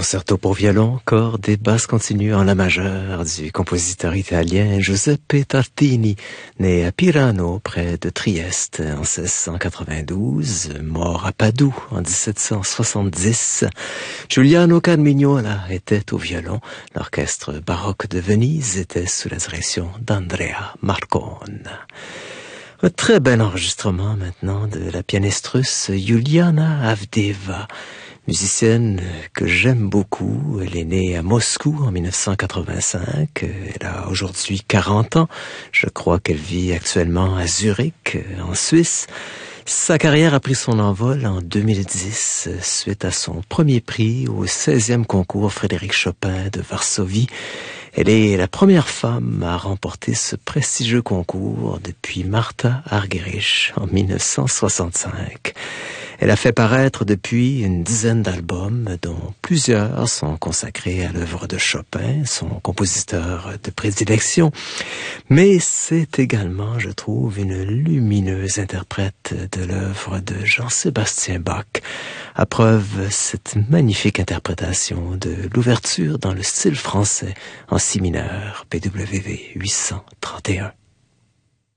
concerto pour violon, cordes et basse continue en la majeure du compositeur italien Giuseppe Tartini, né à Pirano, près de Trieste, en 1692, mort à Padoue en 1770. Giuliano Carmignola était au violon. L'orchestre baroque de Venise était sous la direction d'Andrea Marcone. Un très bel enregistrement maintenant de la pianiste russe Yuliana Avdeeva, musicienne que j'aime beaucoup. Elle est née à Moscou en 1985. Elle a aujourd'hui 40 ans. Je crois qu'elle vit actuellement à Zurich, en Suisse. Sa carrière a pris son envol en 2010 suite à son premier prix au 16e concours Frédéric Chopin de Varsovie. Elle est la première femme à remporter ce prestigieux concours depuis Martha Argerich en 1965. Elle a fait paraître depuis une dizaine d'albums, dont plusieurs sont consacrés à l'œuvre de Chopin, son compositeur de prédilection. Mais c'est également, je trouve, une lumineuse interprète de l'œuvre de Jean-Sébastien Bach. À preuve, cette magnifique interprétation de l'ouverture dans le style français en si mineur, BWV 831.